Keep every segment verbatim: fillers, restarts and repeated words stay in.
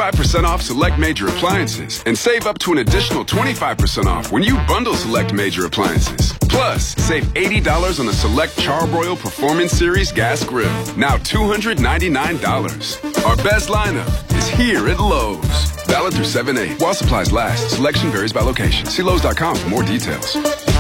thirty-five percent off select major appliances and save up to an additional twenty-five percent off when you bundle select major appliances. Plus, save eighty dollars on the select Charbroil Performance Series gas grill, now two hundred ninety-nine dollars. Our best lineup is here at Lowe's. Valid through seven eight. While supplies last, selection varies by location. See Lowe's dot com for more details.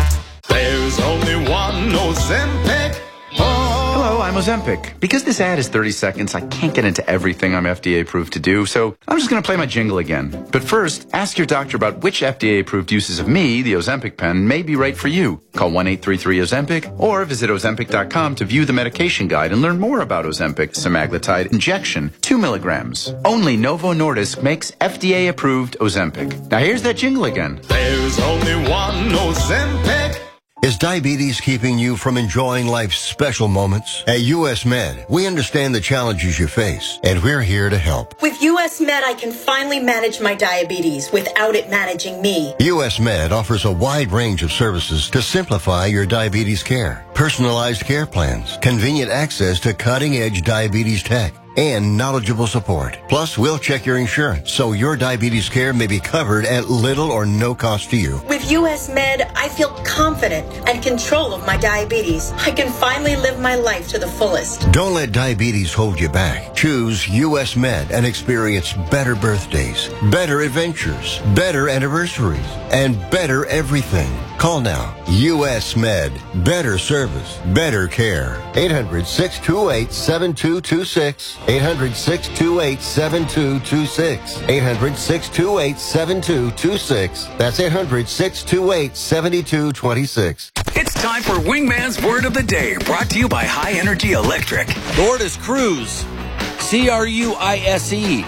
There's only one Ozempic. Oh. Hello, I'm Ozempic. Because this ad is thirty seconds, I can't get into everything I'm F D A approved to do, so I'm just going to play my jingle again. But first, ask your doctor about which F D A approved uses of me, the Ozempic pen, may be right for you. Call one eight three three Ozempic or visit Ozempic dot com to view the medication guide and learn more about Ozempic semaglutide injection, two milligrams. Only Novo Nordisk makes F D A approved Ozempic. Now here's that jingle again. There's only one Ozempic. Is diabetes keeping you from enjoying life's special moments? At U S Med, we understand the challenges you face, and we're here to help. With U S Med, I can finally manage my diabetes without it managing me. U S Med offers a wide range of services to simplify your diabetes care. Personalized care plans, convenient access to cutting-edge diabetes tech, and knowledgeable support. Plus, we'll check your insurance so your diabetes care may be covered at little or no cost to you. With U S Med, I feel confident and control of my diabetes. I can finally live my life to the fullest. Don't let diabetes hold you back. Choose U S Med and experience better birthdays, better adventures, better anniversaries, and better everything. Call now. U S Med. Better service. Better care. eight hundred, six two eight, seven two two six. eight hundred, six two eight, seven two two six. eight hundred, six two eight, seven two two six. That's eight hundred, six two eight, seven two two six. It's time for Wingman's Word of the Day, brought to you by High Energy Electric. The word is cruise. C R U I S E.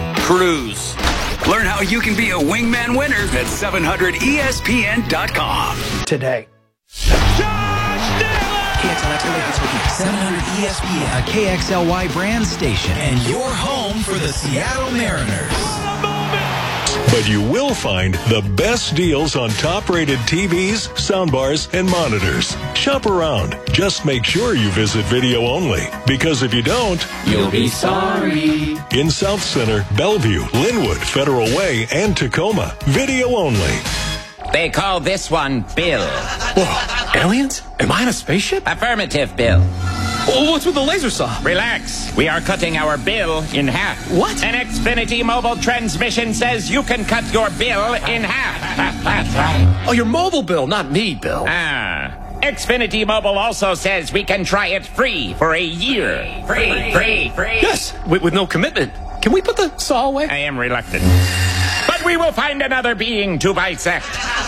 Cruise. Learn how you can be a Wingman winner at seven hundred E S P N dot com. Today. K X L Y seven hundred E S P N, a K X L Y brand station, and your home for the Seattle Mariners. But you will find the best deals on top-rated T Vs, soundbars, and monitors. Shop around. Just make sure you visit video only, because if you don't, you'll be sorry. In South Center, Bellevue, Linwood, Federal Way, and Tacoma, video only. They call this one Bill. Whoa, aliens? Am I in a spaceship? Affirmative, Bill. Oh, what's with the laser saw? Relax. We are cutting our bill in half. What? An Xfinity mobile transmission says you can cut your bill in half. Oh, your mobile bill, not me, Bill. Ah. Xfinity Mobile also says we can try it free for a year. Free, free, free. Yes, with, with no commitment. Can we put the saw away? I am reluctant. But we will find another being to bisect.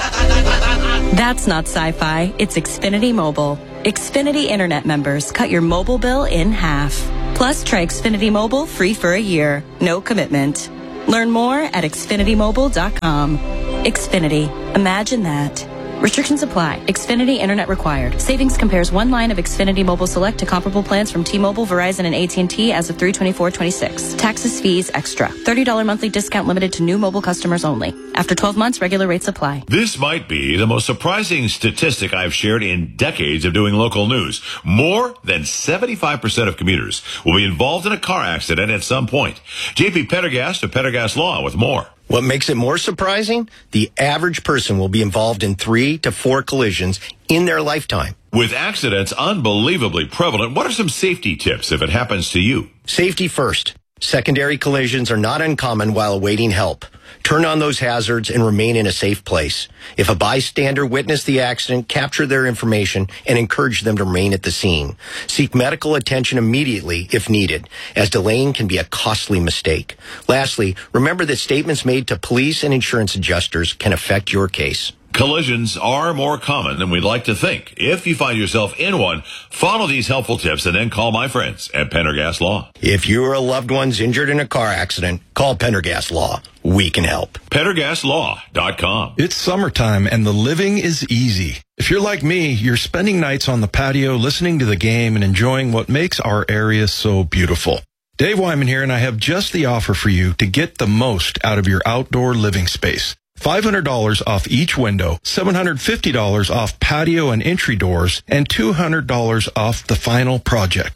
That's not sci-fi. It's Xfinity Mobile. Xfinity Internet members cut your mobile bill in half. Plus, try Xfinity Mobile free for a year. No commitment. Learn more at Xfinity Mobile dot com. Xfinity. Imagine that. Restrictions apply. Xfinity Internet required. Savings compares one line of Xfinity Mobile Select to comparable plans from T-Mobile, Verizon, and A T and T as of three twenty-four twenty-six. Taxes, fees, extra. thirty dollars monthly discount limited to new mobile customers only. After twelve months, regular rates apply. This might be the most surprising statistic I've shared in decades of doing local news. More than seventy-five percent of commuters will be involved in a car accident at some point. J P Pendergast of Pendergast Law with more. What makes it more surprising? The average person will be involved in three to four collisions in their lifetime. With accidents unbelievably prevalent, what are some safety tips if it happens to you? Safety first. Secondary collisions are not uncommon while awaiting help. Turn on those hazards and remain in a safe place. If a bystander witnessed the accident, capture their information and encourage them to remain at the scene. Seek medical attention immediately if needed, as delaying can be a costly mistake. Lastly, remember that statements made to police and insurance adjusters can affect your case. Collisions are more common than we'd like to think. If you find yourself in one, follow these helpful tips and then call my friends at Pendergast Law. If you or a loved one's injured in a car accident, call Pendergast Law. We can help. Pendergast Law dot com. It's summertime and the living is easy. If you're like me, you're spending nights on the patio listening to the game and enjoying what makes our area so beautiful. Dave Wyman here, and I have just the offer for you to get the most out of your outdoor living space. five hundred dollars off each window, seven hundred fifty dollars off patio and entry doors, and two hundred dollars off the final project.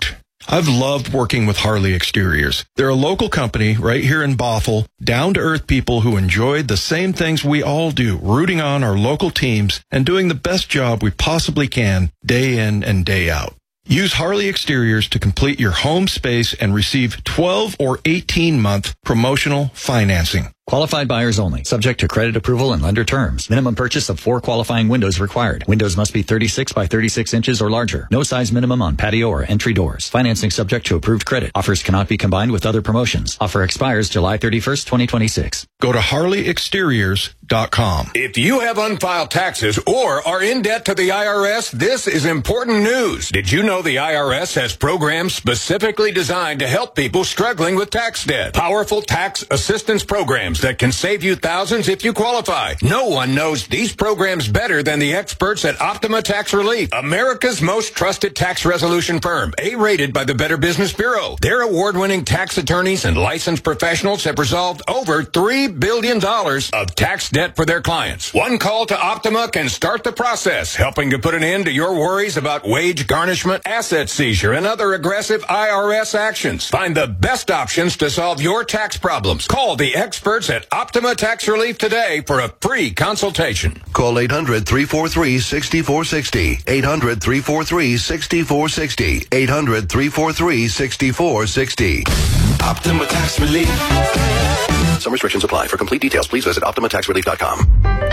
I've loved working with Harley Exteriors. They're a local company right here in Bothell, down-to-earth people who enjoy the same things we all do, rooting on our local teams and doing the best job we possibly can day in and day out. Use Harley Exteriors to complete your home space and receive twelve or eighteen month promotional financing. Qualified buyers only. Subject to credit approval and lender terms. Minimum purchase of four qualifying windows required. Windows must be thirty-six by thirty-six inches or larger. No size minimum on patio or entry doors. Financing subject to approved credit. Offers cannot be combined with other promotions. Offer expires July thirty-first, twenty twenty-six. Go to Harley Exteriors dot com. If you have unfiled taxes or are in debt to the I R S, this is important news. Did you know the I R S has programs specifically designed to help people struggling with tax debt? Powerful tax assistance programs that can save you thousands if you qualify. No one knows these programs better than the experts at Optima Tax Relief, America's most trusted tax resolution firm, A-rated by the Better Business Bureau. Their award-winning tax attorneys and licensed professionals have resolved over three billion dollars of tax debt for their clients. One call to Optima can start the process, helping to put an end to your worries about wage garnishment, asset seizure, and other aggressive I R S actions. Find the best options to solve your tax problems. Call the experts at Optima Tax Relief today for a free consultation. Call eight hundred, three four three, six four six zero. eight hundred, three four three, six four six zero. eight hundred, three four three, six four six zero. Optima Tax Relief. Some restrictions apply. For complete details, please visit Optima Tax Relief dot com.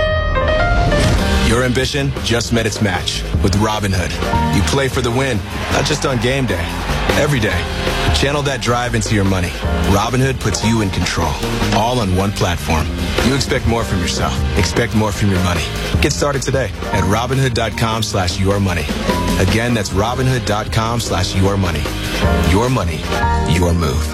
Your ambition just met its match with Robinhood. You play for the win, not just on game day, every day. Channel that drive into your money. Robinhood puts you in control, all on one platform. You expect more from yourself. Expect more from your money. Get started today at Robinhood.com slash your money. Again, that's Robinhood.com slash your money. Your money, your move.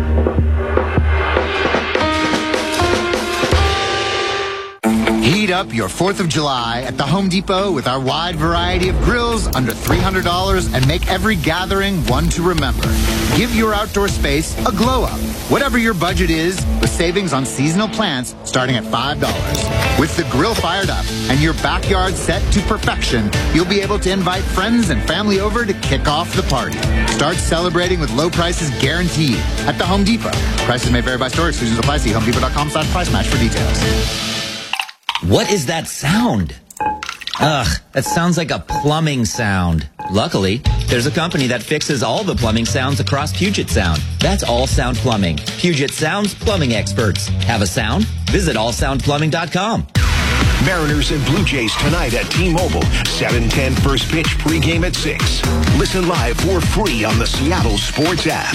Heat up your fourth of July at the Home Depot with our wide variety of grills under three hundred dollars and make every gathering one to remember. Give your outdoor space a glow up. Whatever your budget is, with savings on seasonal plants starting at five dollars. With the grill fired up and your backyard set to perfection, you'll be able to invite friends and family over to kick off the party. Start celebrating with low prices guaranteed at the Home Depot. Prices may vary by store. Exclusions apply. See homedepot.com slash price match for details. What is that sound? Ugh, that sounds like a plumbing sound. Luckily, there's a company that fixes all the plumbing sounds across Puget Sound. That's All Sound Plumbing. Puget Sound's plumbing experts. Have a sound? Visit all sound plumbing dot com. Mariners and Blue Jays tonight at T-Mobile. seven ten first pitch pregame at six. Listen live for free on the Seattle Sports app.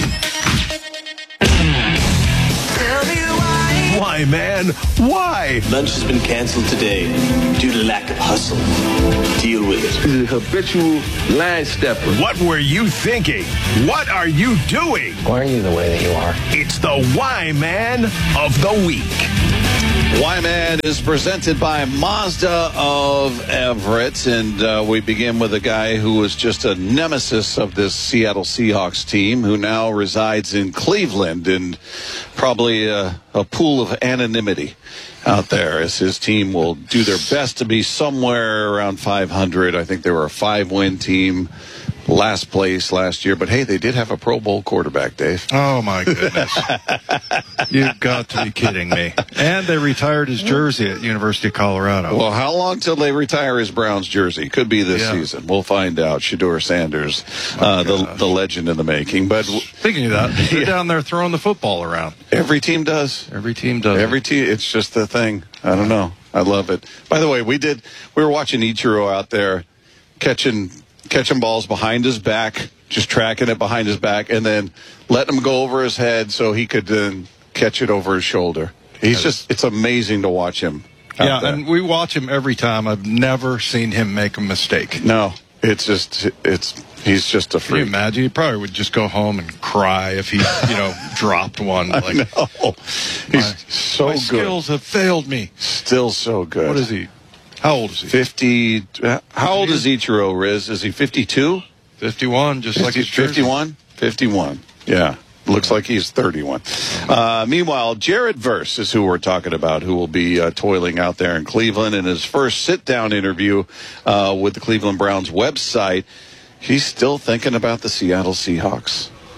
Why, man? Why? Lunch has been canceled today due to lack of hustle. Deal with it. He's a habitual line stepper. What were you thinking? What are you doing? Why are you the way that you are? It's the Why Man of the Week. Y-Man is presented by Mazda of Everett, and uh, we begin with a guy who was just a nemesis of this Seattle Seahawks team, who now resides in Cleveland, and probably a, a pool of anonymity out there, as his team will do their best to be somewhere around five hundred. I think they were a five-win team. Last place last year, but hey, they did have a Pro Bowl quarterback, Dave. Oh, my goodness. You've got to be kidding me. And they retired his jersey at University of Colorado. Well, how long till they retire his Browns jersey? Could be this yeah. season. We'll find out. Shedeur Sanders, uh, the, the legend in the making. But speaking of that, they're yeah. down there throwing the football around. Every team does. Every team does. Every team. It's just the thing. I don't know. I love it. By the way, we did. We were watching Ichiro out there catching. catching balls behind his back, just tracking it behind his back, and then letting him go over his head so he could then catch it over his shoulder. He's just, it's amazing to watch him. Yeah, there. And we watch him every time. I've never seen him make a mistake. No, it's just, it's, he's just a freak. Can you imagine? He probably would just go home and cry if he, you know, dropped one. I like, know. He's my, so my good. skills have failed me. Still so good. What is he? How old is he? fifty. How old is Ichiro, Riz? Is he fifty-two? fifty-one, just fifty, like his jersey. fifty-one? fifty-one. Yeah. Looks like he's thirty-one. Uh, meanwhile, Jared Verse is who we're talking about, who will be uh, toiling out there in Cleveland. In his first sit-down interview uh, with the Cleveland Browns website, he's still thinking about the Seattle Seahawks.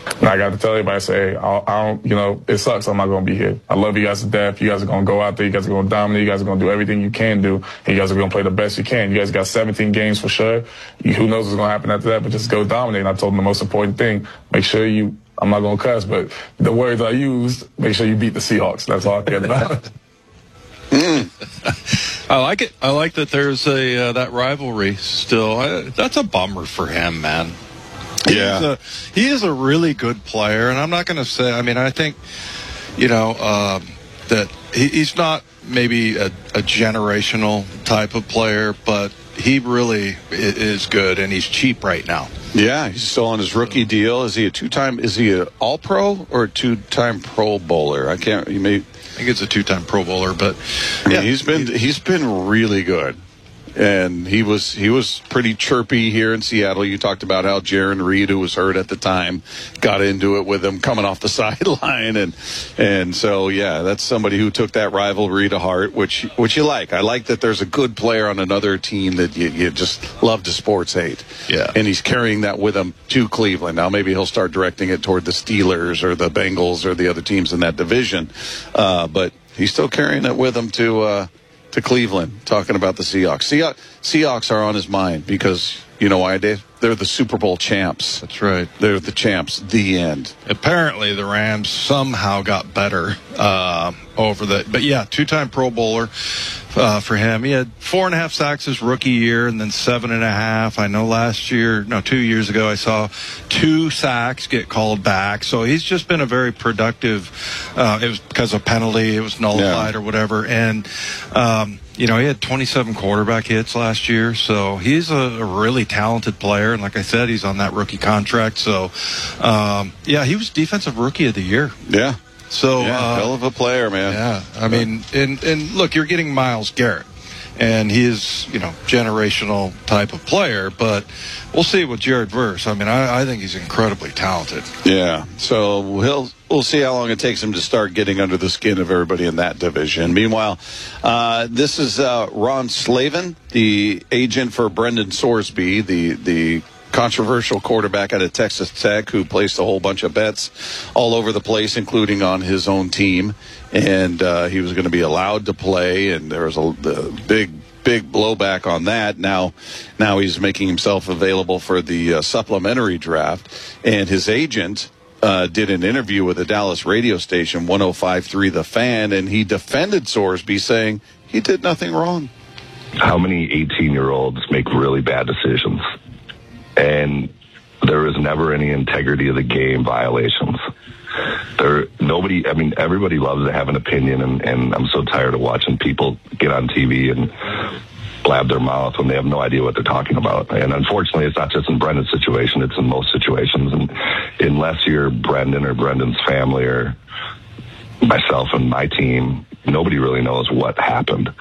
And I got to tell everybody, I say, I, I don't, you know, it sucks. I'm not going to be here. I love you guys to death. You guys are going to go out there. You guys are going to dominate. You guys are going to do everything you can do. And you guys are going to play the best you can. You guys got seventeen games for sure. You, who knows what's going to happen after that, but just go dominate. And I told them the most important thing, make sure you, I'm not going to cuss, but the words I used, make sure you beat the Seahawks. That's all I care about. mm. I like it. I like that there's a uh, that rivalry still. I, that's a bummer for him, man. Yeah. He's a, he is a really good player, and I'm not going to say, I mean, I think, you know, um, that he, he's not maybe a, a generational type of player, but he really is good, and he's cheap right now. Yeah, he's still on his rookie deal. Is he a two-time, is he an all-pro or a two-time Pro Bowler? I can't, he may. I think it's a two-time Pro Bowler, but yeah, he's been, he's been really good. And he was he was pretty chirpy here in Seattle. You talked about how Jaron Reed, who was hurt at the time, got into it with him coming off the sideline, and and so yeah, that's somebody who took that rivalry to heart, which which you like. I like that there's a good player on another team that you, you just love to sports hate. Yeah, and he's carrying that with him to Cleveland. Now maybe he'll start directing it toward the Steelers or the Bengals or the other teams in that division, uh, but he's still carrying it with him to. Uh, To Cleveland, talking about the Seahawks. Seahawks. Seahawks are on his mind because, you know why, Dave? They're the Super Bowl champs. That's right. They're the champs. The end. Apparently, the Rams somehow got better uh, over the. But yeah, two-time Pro Bowler uh, for him. He had four and a half sacks his rookie year, and then seven and a half. I know last year, no, two years ago, I saw two sacks get called back. So he's just been a very productive. Uh, it was because of penalty. It was nullified yeah. or whatever, and. Um, You know, he had twenty-seven quarterback hits last year, so he's a, a really talented player. And like I said, he's on that rookie contract. So, um, yeah, he was Defensive Rookie of the Year. Yeah. So, yeah, uh, hell of a player, man. Yeah. I mean, and, and look, you're getting Myles Garrett. And he is, you know, generational type of player, but we'll see with Jared Verse. I mean, I, I think he's incredibly talented. Yeah, so he'll we'll see how long it takes him to start getting under the skin of everybody in that division. Meanwhile, uh, this is uh, Ron Slavin, the agent for Brendan Sorsby, the the controversial quarterback out of Texas Tech who placed a whole bunch of bets all over the place, including on his own team. And uh, he was going to be allowed to play, and there was a, a big, big blowback on that. Now, now he's making himself available for the uh, supplementary draft. And his agent uh, did an interview with a Dallas radio station, one oh five point three The Fan, and he defended Sorsby, saying he did nothing wrong. How many eighteen-year-olds make really bad decisions? And there is never any integrity of the game violations. There, nobody, I mean, everybody loves to have an opinion, and, and I'm so tired of watching people get on T V and blab their mouth when they have no idea what they're talking about. And unfortunately, it's not just in Brendan's situation, it's in most situations. And unless you're Brendan or Brendan's family or myself and my team, nobody really knows what happened.